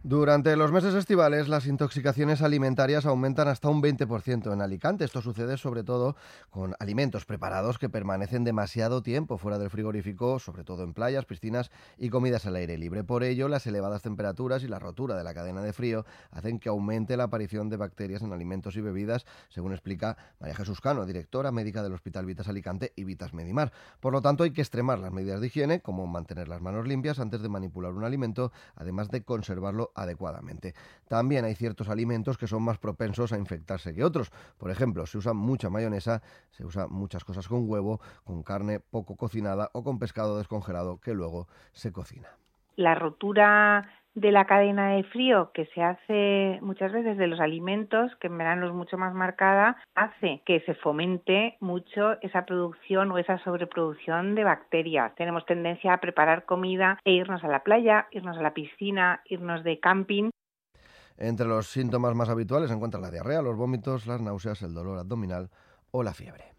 Durante los meses estivales, las intoxicaciones alimentarias aumentan hasta un 20% en Alicante. Esto sucede sobre todo con alimentos preparados que permanecen demasiado tiempo fuera del frigorífico, sobre todo en playas, piscinas y comidas al aire libre. Por ello, las elevadas temperaturas y la rotura de la cadena de frío hacen que aumente la aparición de bacterias en alimentos y bebidas, según explica María Jesús Cano, directora médica del Hospital Vitas Alicante y Vitas Medimar. Por lo tanto, hay que extremar las medidas de higiene, como mantener las manos limpias antes de manipular un alimento, además de conservarlo adecuadamente. También hay ciertos alimentos que son más propensos a infectarse que otros. Por ejemplo, se usa mucha mayonesa, se usa muchas cosas con huevo, con carne poco cocinada o con pescado descongelado que luego se cocina. La rotura de la cadena de frío que se hace muchas veces de los alimentos, que en verano es mucho más marcada, hace que se fomente mucho esa producción o esa sobreproducción de bacterias. Tenemos tendencia a preparar comida e irnos a la playa, irnos a la piscina, irnos de camping. Entre los síntomas más habituales se encuentran la diarrea, los vómitos, las náuseas, el dolor abdominal o la fiebre.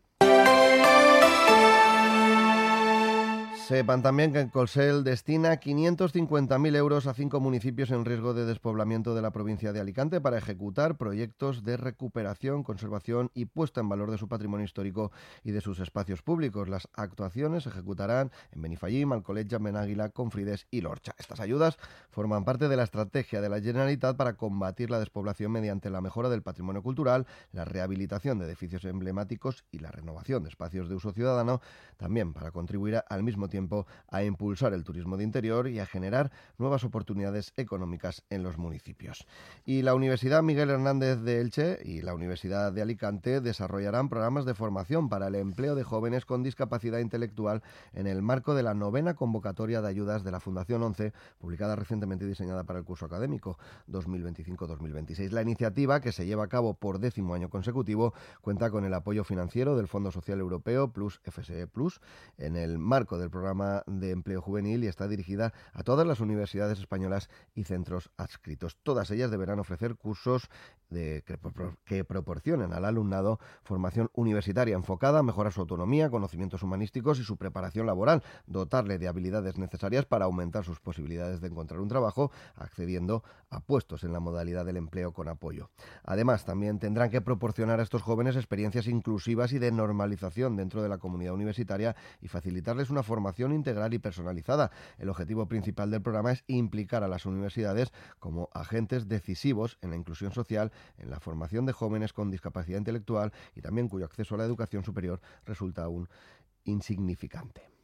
Sepan también que Colsel destina 550.000 euros a 5 municipios en riesgo de despoblamiento de la provincia de Alicante para ejecutar proyectos de recuperación, conservación y puesta en valor de su patrimonio histórico y de sus espacios públicos. Las actuaciones se ejecutarán en Benifallim, Alcoletge, Benáguila, Confrides y Lorcha. Estas ayudas forman parte de la estrategia de la Generalitat para combatir la despoblación mediante la mejora del patrimonio cultural, la rehabilitación de edificios emblemáticos y la renovación de espacios de uso ciudadano, también para contribuir al mismo tiempo a impulsar el turismo de interior y a generar nuevas oportunidades económicas en los municipios. Y la Universidad Miguel Hernández de Elche y la Universidad de Alicante desarrollarán programas de formación para el empleo de jóvenes con discapacidad intelectual en el marco de la 9ª convocatoria de ayudas de la Fundación 11, publicada recientemente y diseñada para el curso académico 2025-2026. La iniciativa, que se lleva a cabo por 10º año consecutivo, cuenta con el apoyo financiero del Fondo Social Europeo Plus FSE Plus en el marco del programa de empleo juvenil y está dirigida a todas las universidades españolas y centros adscritos. Todas ellas deberán ofrecer cursos que proporcionen al alumnado formación universitaria enfocada a mejorar su autonomía, conocimientos humanísticos y su preparación laboral, dotarle de habilidades necesarias para aumentar sus posibilidades de encontrar un trabajo, accediendo a puestos en la modalidad del empleo con apoyo. Además, también tendrán que proporcionar a estos jóvenes experiencias inclusivas y de normalización dentro de la comunidad universitaria y facilitarles una formación integral y personalizada. El objetivo principal del programa es implicar a las universidades como agentes decisivos en la inclusión social, en la formación de jóvenes con discapacidad intelectual y también cuyo acceso a la educación superior resulta aún insignificante.